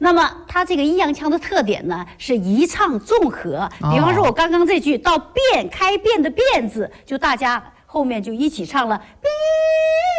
那么它这个阴阳腔的特点呢是一唱纵和，比方说我刚刚这句到变开变的变字，就大家后面就一起唱了，变